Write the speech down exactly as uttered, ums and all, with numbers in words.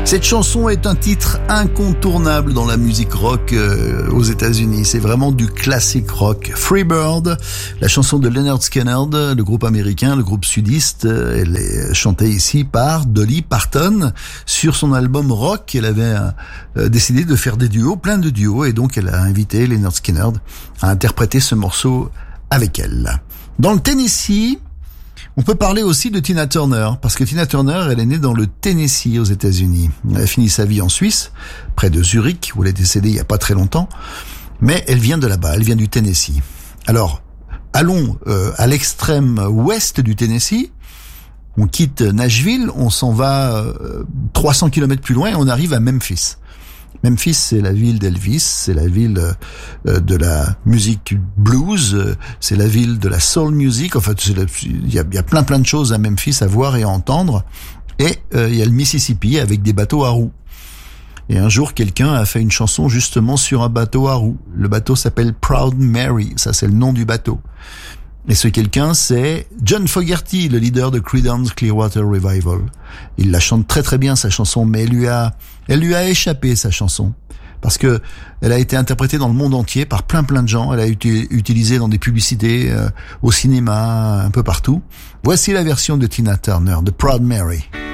Cette chanson est un titre incontournable dans la musique rock euh, aux États-Unis. C'est vraiment du classique rock. Free Bird, la chanson de Lynyrd Skynyrd, le groupe américain, le groupe sudiste. Euh, elle est chantée ici par Dolly Parton sur son album rock. Elle avait euh, décidé de faire des duos, plein de duos, et donc elle a invité Lynyrd Skynyrd à interpréter ce morceau avec elle. Dans le Tennessee, on peut parler aussi de Tina Turner, parce que Tina Turner, elle est née dans le Tennessee aux États-Unis. Elle a fini sa vie en Suisse, près de Zurich, où elle est décédée il y a pas très longtemps, mais elle vient de là-bas, elle vient du Tennessee. Alors, allons euh, à l'extrême ouest du Tennessee, on quitte Nashville, on s'en va euh, trois cents kilomètres plus loin et on arrive à Memphis. Memphis, c'est la ville d'Elvis, c'est la ville euh, de la musique blues, euh, c'est la ville de la soul music. En fait, il y a, y a plein plein de choses à Memphis à voir et à entendre. Et euh, il y a le Mississippi avec des bateaux à roues. Et un jour, quelqu'un a fait une chanson justement sur un bateau à roues. Le bateau s'appelle Proud Mary, ça c'est le nom du bateau. Et ce quelqu'un, c'est John Fogerty, le leader de Creedence Clearwater Revival. Il la chante très très bien, sa chanson, mais elle lui a, elle lui a échappé, sa chanson. Parce que elle a été interprétée dans le monde entier par plein plein de gens. Elle a été utilisée dans des publicités, euh, au cinéma, un peu partout. Voici la version de Tina Turner, de Proud Mary.